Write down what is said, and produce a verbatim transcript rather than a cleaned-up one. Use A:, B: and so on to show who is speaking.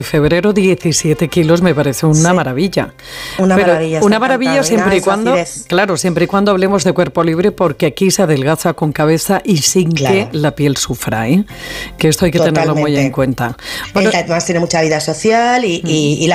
A: Febrero diecisiete kilos me parece una sí. maravilla.
B: Una
A: Pero
B: maravilla.
A: Una maravilla siempre y cuando, claro, siempre y cuando hablemos de cuerpo libre, porque aquí se adelgaza con cabeza y sin claro. que la piel sufra, ¿eh? Que esto hay que Totalmente. tenerlo muy en cuenta.
B: Bueno, además tiene mucha vida social y, mm. y, y la